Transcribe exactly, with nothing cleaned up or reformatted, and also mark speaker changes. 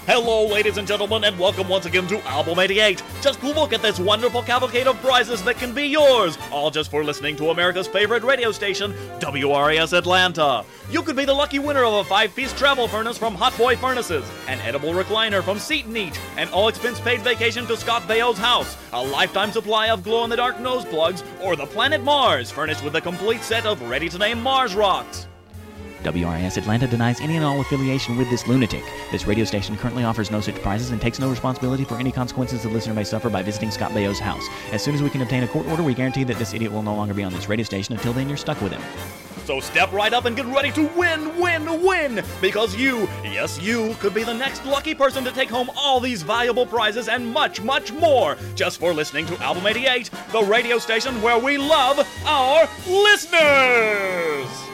Speaker 1: Hello, ladies and gentlemen, and welcome once again to Album eighty-eight. Just look at this wonderful cavalcade of prizes that can be yours, all just for listening to America's favorite radio station, W R A S Atlanta. You could be the lucky winner of a five-piece travel furnace from Hot Boy Furnaces, an edible recliner from Seat and Eat, an all-expense-paid vacation to Scott Baio's house, a lifetime supply of glow-in-the-dark nose plugs, or the planet Mars, furnished with a complete set of ready-to-name Mars rocks.
Speaker 2: W R A S Atlanta denies any and all affiliation with this lunatic. This radio station currently offers no such prizes and takes no responsibility for any consequences the listener may suffer by visiting Scott Baio's house. As soon as we can obtain a court order, we guarantee that this idiot will no longer be on this radio station. Until then, you're stuck with him.
Speaker 1: So step right up and get ready to win, win, win! Because you, yes you, could be the next lucky person to take home all these valuable prizes and much, much more, just for listening to Album eighty-eight, the radio station where we love our listeners!